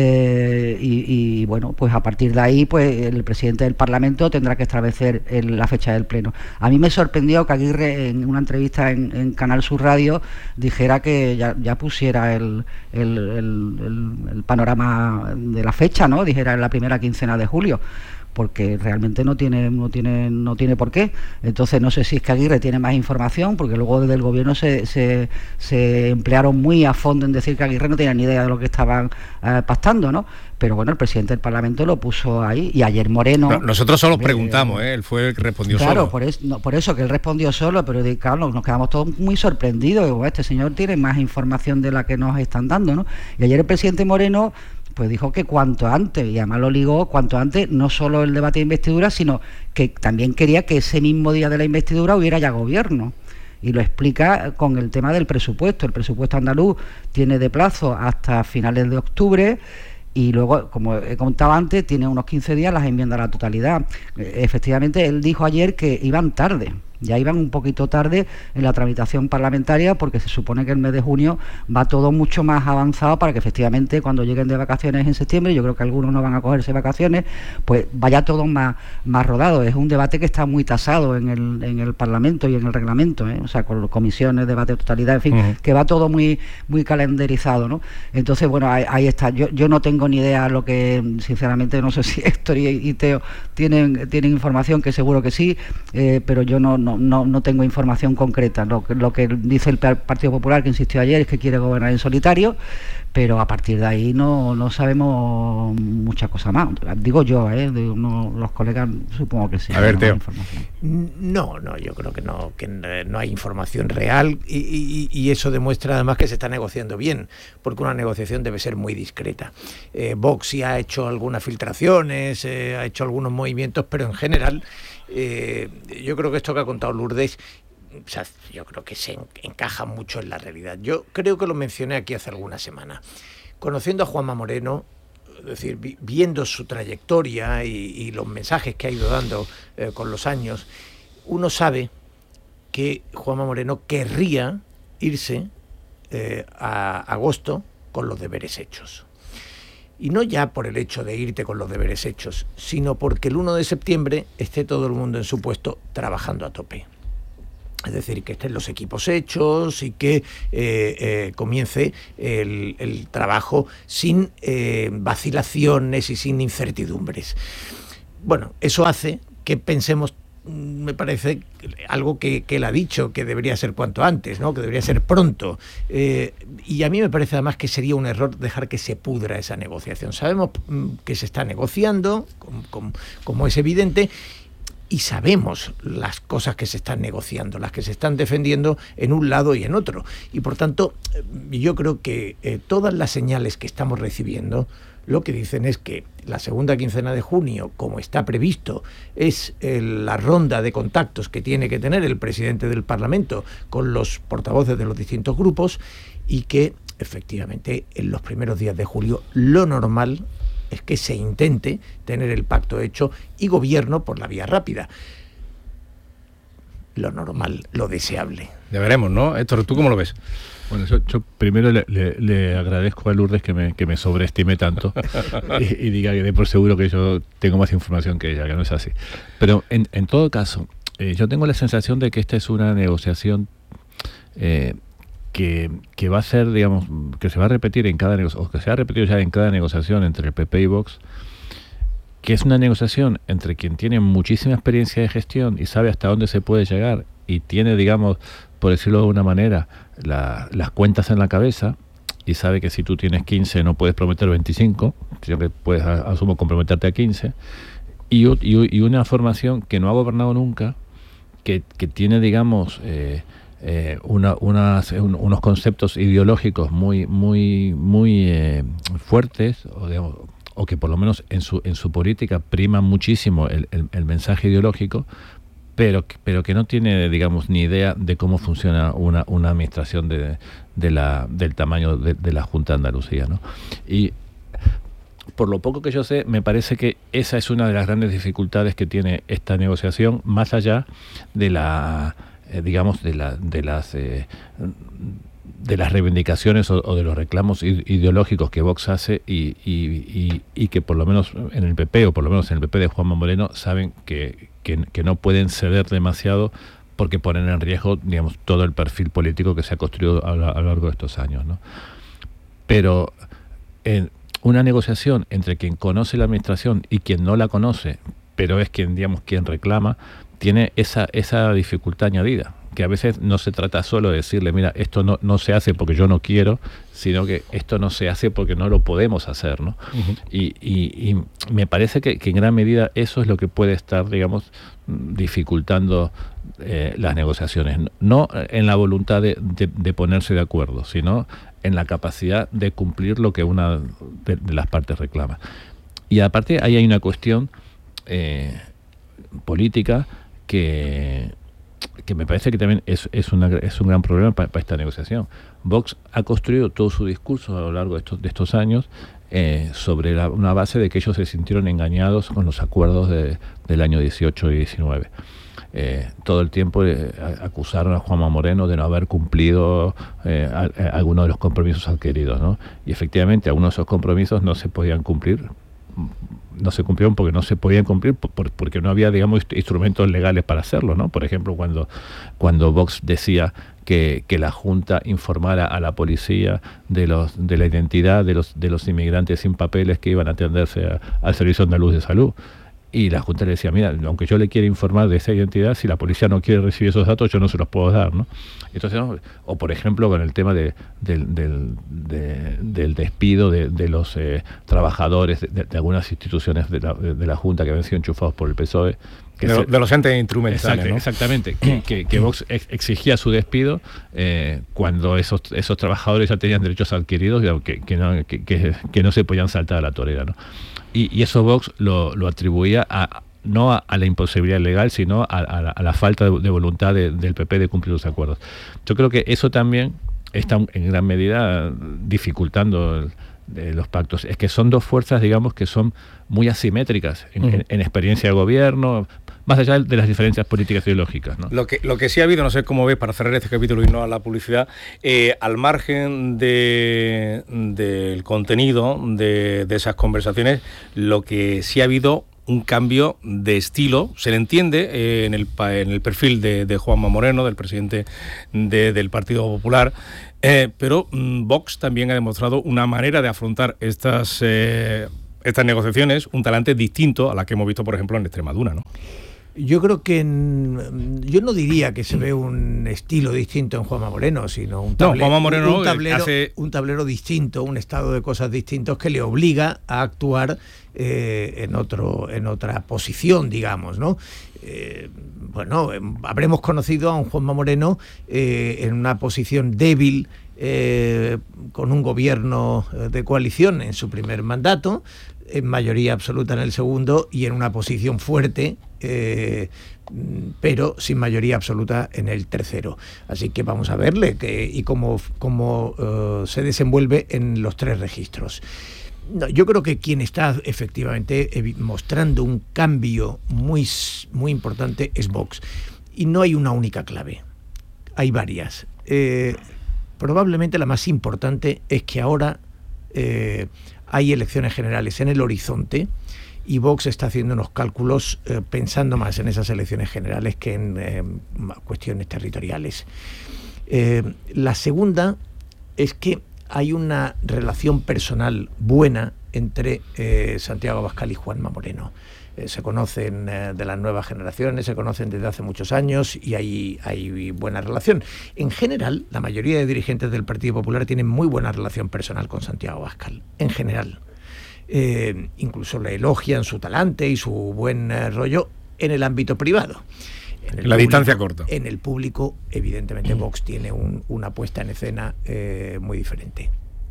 Eh, y, y bueno, pues a partir de ahí pues el presidente del Parlamento tendrá que establecer el, la fecha del pleno. A mí me sorprendió que Aguirre en una entrevista en, en Canal Sur Radio dijera que ya, ya pusiera el, el, el, el, el panorama de la fecha, ¿no? Dijera en la primera quincena de julio, porque realmente no tiene no tiene no tiene por qué. Entonces no sé si es que Aguirre tiene más información, porque luego desde el gobierno se, se, se emplearon muy a fondo en decir que Aguirre no tenía ni idea de lo que estaban eh, pactando, ¿no? Pero bueno, el presidente del Parlamento lo puso ahí, y ayer Moreno... No, nosotros solo preguntamos, ¿eh? Él fue el que respondió claro, solo. Claro, por, es, no, por eso que él respondió solo, pero claro, nos quedamos todos muy sorprendidos. Digo, este señor tiene más información de la que nos están dando, ¿no? Y ayer el presidente Moreno pues dijo que cuanto antes, y además lo ligó cuanto antes, no solo el debate de investidura, sino que también quería que ese mismo día de la investidura hubiera ya gobierno. Y lo explica con el tema del presupuesto. El presupuesto andaluz tiene de plazo hasta finales de octubre, y luego, como he contado antes, tiene unos quince días las enmiendas a la totalidad. Efectivamente, él dijo ayer que iban tarde. Ya iban un poquito tarde en la tramitación parlamentaria, porque se supone que el mes de junio va todo mucho más avanzado para que efectivamente cuando lleguen de vacaciones en septiembre, yo creo que algunos no van a cogerse vacaciones, pues vaya todo más, más rodado. Es un debate que está muy tasado en el, en el Parlamento y en el reglamento, ¿eh? O sea, con comisiones, debate de totalidad, en fin, uh-huh. que va todo muy muy calendarizado, ¿no? Entonces, bueno, ahí, ahí está. Yo, yo no tengo ni idea lo que, sinceramente, no sé si Héctor y, y Teo tienen, tienen información, que seguro que sí, eh, pero yo no, no No, no tengo información concreta. Lo, lo que dice el Partido Popular, que insistió ayer, es que quiere gobernar en solitario, pero a partir de ahí no, no sabemos mucha cosa más. Digo yo, ¿eh? Digo, no, los colegas supongo que sí. A ver, Teo, No, no, yo creo que no, que no hay información real y, y, y eso demuestra además que se está negociando bien, porque una negociación debe ser muy discreta. Eh, Vox sí ha hecho algunas filtraciones, eh, ha hecho algunos movimientos, pero en general eh, yo creo que esto que ha contado Lourdes, o sea, yo creo que se encaja mucho en la realidad. Yo creo que lo mencioné aquí hace algunas semanas. Conociendo a Juanma Moreno, es decir, vi, viendo su trayectoria y, y los mensajes que ha ido dando eh, con los años, uno sabe que Juanma Moreno querría irse eh, a agosto con los deberes hechos. Y no ya por el hecho de irte con los deberes hechos, sino porque el uno de septiembre esté todo el mundo en su puesto trabajando a tope. Es decir, que estén los equipos hechos y que eh, eh, comience el, el trabajo sin eh, vacilaciones y sin incertidumbres. Bueno, eso hace que pensemos, me parece, algo que, que él ha dicho, que debería ser cuanto antes, ¿no? Que debería ser pronto. Eh, y a mí me parece además que sería un error dejar que se pudra esa negociación. Sabemos que se está negociando, como, como, como es evidente, y sabemos las cosas que se están negociando, las que se están defendiendo en un lado y en otro. Y por tanto, yo creo que eh, todas las señales que estamos recibiendo lo que dicen es que la segunda quincena de junio, como está previsto, es eh, la ronda de contactos que tiene que tener el presidente del Parlamento con los portavoces de los distintos grupos y que efectivamente en los primeros días de julio lo normal es que se intente tener el pacto hecho y gobierno por la vía rápida. Lo normal, lo deseable. Ya veremos, ¿no? Héctor, ¿tú cómo lo ves? Bueno, yo, yo primero le, le, le agradezco a Lourdes que me, que me sobreestime tanto y, y diga que dé por seguro que yo tengo más información que ella, que no es así. Pero en, en todo caso, eh, yo tengo la sensación de que esta es una negociación eh, Que, que va a ser, digamos, que se va a repetir en cada negociación, o que se ha repetido ya en cada negociación entre el P P y Vox, que es una negociación entre quien tiene muchísima experiencia de gestión y sabe hasta dónde se puede llegar y tiene, digamos, por decirlo de una manera, la, las cuentas en la cabeza y sabe que si tú tienes quince no puedes prometer veinticinco, sino que puedes, asumo, comprometerte a quince, y, y, y una formación que no ha gobernado nunca, que, que tiene, digamos, eh, Eh, una, unas, un, unos conceptos ideológicos muy muy muy eh, fuertes o, digamos, o que por lo menos en su en su política prima muchísimo el, el, el mensaje ideológico, pero pero que no tiene, digamos, ni idea de cómo funciona una, una administración de, de la del tamaño de, de la Junta de Andalucía, ¿no? Y por lo poco que yo sé, me parece que esa es una de las grandes dificultades que tiene esta negociación, más allá de la Eh, digamos, de, la, de las eh, de las reivindicaciones o, o de los reclamos ideológicos que Vox hace y, y, y, y que por lo menos en el P P, o por lo menos en el P P de Juanma Moreno, saben que, que, que no pueden ceder demasiado porque ponen en riesgo, digamos, todo el perfil político que se ha construido a, a lo largo de estos años, ¿no? Pero en una negociación entre quien conoce la administración y quien no la conoce, pero es quien, digamos, quien reclama, tiene esa, esa dificultad añadida, que a veces no se trata solo de decirle, mira, esto no, no se hace porque yo no quiero, sino que esto no se hace porque no lo podemos hacer, ¿no? Uh-huh. y, y, y me parece que, que en gran medida eso es lo que puede estar, digamos, dificultando eh, las negociaciones. No en la voluntad de, de, de ponerse de acuerdo, sino en la capacidad de cumplir lo que una de, de las partes reclama. Y aparte ahí hay una cuestión eh, política que, que me parece que también es, es, una, es un gran problema para, para esta negociación. Vox ha construido todo su discurso a lo largo de estos, de estos años eh, sobre la, una base de que ellos se sintieron engañados con los acuerdos de, del año dieciocho y diecinueve. Eh, todo el tiempo eh, acusaron a Juanma Moreno de no haber cumplido eh, a, a algunos de los compromisos adquiridos, ¿no? Y efectivamente algunos de esos compromisos no se podían cumplir. No se cumplieron porque no se podían cumplir por, porque no había, digamos, instrumentos legales para hacerlo, ¿no? Por ejemplo, cuando cuando Vox decía que, que la Junta informara a la policía de los de la identidad de los de los inmigrantes sin papeles que iban a atenderse a, al Servicio Andaluz de Salud. Y la Junta le decía, mira, aunque yo le quiera informar de esa identidad, si la policía no quiere recibir esos datos, yo no se los puedo dar, ¿no? Entonces, ¿no? O por ejemplo, con el tema de, del, del, de, del despido de, de los eh, trabajadores de, de algunas instituciones de la, de, de la Junta que habían sido enchufados por el P S O E, Que de, se, de los entes instrumentales, exact, ¿no? Exactamente, que, que, que Vox ex, exigía su despido eh, cuando esos, esos trabajadores ya tenían derechos adquiridos y que, que, no, que, que, que no se podían saltar a la torera, ¿no? Y, y eso Vox lo, lo atribuía a, no a, a la imposibilidad legal, sino a, a, la, a la falta de, de voluntad de, del P P de cumplir los acuerdos. Yo creo que eso también está en gran medida dificultando el, de los pactos. Es que son dos fuerzas, digamos, que son muy asimétricas en, uh-huh. en, en experiencia de gobierno, más allá de las diferencias políticas e ideológicas, ¿no? Lo que, lo que sí ha habido, no sé cómo ves, para cerrar este capítulo y no a la publicidad, eh, al margen de, del contenido de, de esas conversaciones, lo que sí ha habido un cambio de estilo, se le entiende eh, en, el, en el perfil de, de Juanma Moreno, del presidente de, del Partido Popular, eh, pero mmm, Vox también ha demostrado una manera de afrontar estas, eh, estas negociaciones, un talante distinto a la que hemos visto, por ejemplo, en Extremadura, ¿no? Yo creo que en, yo no diría que se ve un estilo distinto en Juanma Moreno, sino un tablero, no, Juanma Moreno un, tablero, hace... un tablero distinto, un estado de cosas distintos que le obliga a actuar eh, en otro, en otra posición, digamos, ¿no? Eh, bueno, habremos conocido a un Juanma Moreno eh, en una posición débil, eh, con un gobierno de coalición en su primer mandato, en mayoría absoluta en el segundo y en una posición fuerte, eh, pero sin mayoría absoluta en el tercero. Así que vamos a verle que, y cómo, cómo uh, se desenvuelve en los tres registros. No, yo creo que quien está efectivamente mostrando un cambio muy, muy importante es Vox. Y no hay una única clave, hay varias. Eh, probablemente la más importante es que ahora eh, hay elecciones generales en el horizonte y Vox está haciendo unos cálculos eh, pensando más en esas elecciones generales que en eh, cuestiones territoriales. Eh, la segunda es que hay una relación personal buena entre eh, Santiago Abascal y Juanma Moreno. Eh, se conocen eh, de las nuevas generaciones, se conocen desde hace muchos años y hay, hay buena relación. En general, la mayoría de dirigentes del Partido Popular tienen muy buena relación personal con Santiago Abascal, en general. Eh, incluso le elogian su talante y su buen eh, rollo en el ámbito privado. En el la público, distancia corta. En el público, evidentemente, Vox tiene un, una puesta en escena eh, muy diferente.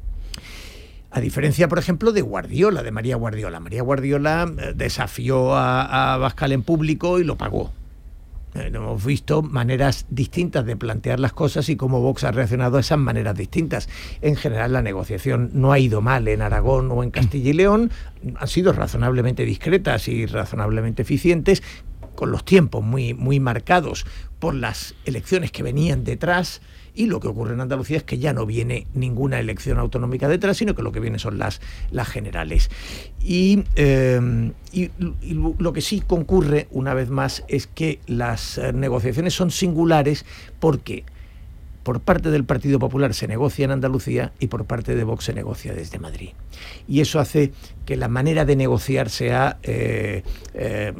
A diferencia, por ejemplo, de Guardiola, de María Guardiola. María Guardiola desafió a, a Abascal en público y lo pagó. Eh, hemos visto maneras distintas de plantear las cosas y cómo Vox ha reaccionado a esas maneras distintas. En general, la negociación no ha ido mal en Aragón o en Castilla y León. Han sido razonablemente discretas y razonablemente eficientes, con los tiempos muy, muy marcados por las elecciones que venían detrás. Y lo que ocurre en Andalucía es que ya no viene ninguna elección autonómica detrás, sino que lo que viene son las, las generales. Y, eh, y, y lo que sí concurre, una vez más, es que las negociaciones son singulares porque por parte del Partido Popular se negocia en Andalucía y por parte de Vox se negocia desde Madrid. Y eso hace que la manera de negociar sea, eh, eh,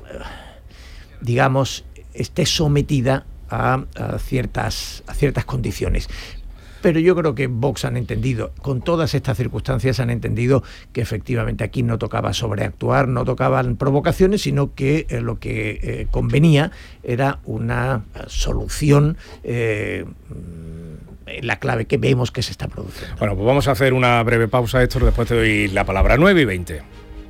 digamos, esté sometida A, a, ciertas, a ciertas condiciones. Pero yo creo que Vox han entendido, con todas estas circunstancias han entendido que efectivamente aquí no tocaba sobreactuar, no tocaban provocaciones, sino que eh, lo que eh, convenía era una solución, eh, la clave que vemos que se está produciendo. Bueno, pues vamos a hacer una breve pausa, Héctor, después te doy la palabra. nueve y veinte.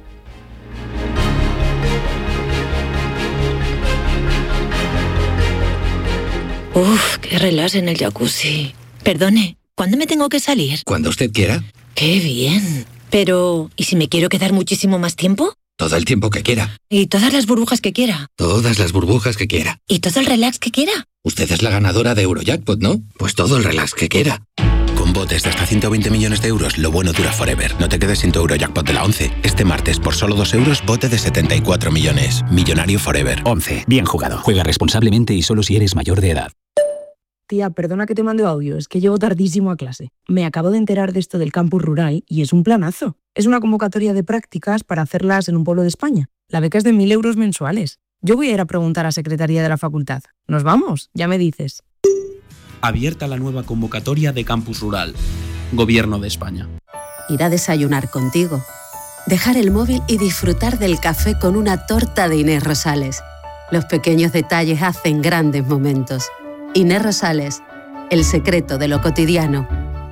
Uf, qué relax en el jacuzzi. Perdone, ¿cuándo me tengo que salir? Cuando usted quiera. ¡Qué bien! Pero, ¿y si me quiero quedar muchísimo más tiempo? Todo el tiempo que quiera. ¿Y todas las burbujas que quiera? Todas las burbujas que quiera. ¿Y todo el relax que quiera? Usted es la ganadora de Eurojackpot, ¿no? Pues todo el relax que quiera. Con botes de hasta ciento veinte millones de euros, lo bueno dura forever. No te quedes sin tu Eurojackpot de la once. Este martes, por solo dos euros, bote de setenta y cuatro millones. Millonario forever. once. Bien jugado. Juega responsablemente y solo si eres mayor de edad. Tía, perdona que te mande audio, es que llego tardísimo a clase. Me acabo de enterar de esto del campus rural y es un planazo. Es una convocatoria de prácticas para hacerlas en un pueblo de España. La beca es de mil euros mensuales. Yo voy a ir a preguntar a Secretaría de la Facultad. ¿Nos vamos? Ya me dices. Abierta la nueva convocatoria de campus rural. Gobierno de España. Ir a desayunar contigo. Dejar el móvil y disfrutar del café con una torta de Inés Rosales. Los pequeños detalles hacen grandes momentos. Inés Rosales, el secreto de lo cotidiano.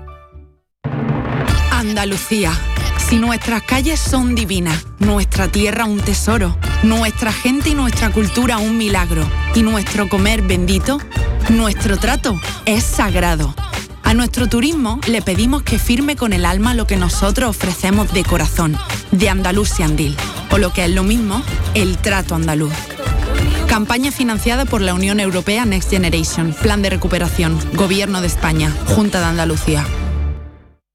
Andalucía. Si nuestras calles son divinas, nuestra tierra un tesoro, nuestra gente y nuestra cultura un milagro, y nuestro comer bendito, nuestro trato es sagrado. A nuestro turismo le pedimos que firme con el alma lo que nosotros ofrecemos de corazón, de Andalusian Deal, o lo que es lo mismo, el trato andaluz. Campaña financiada por la Unión Europea Next Generation, Plan de Recuperación, Gobierno de España, Junta de Andalucía.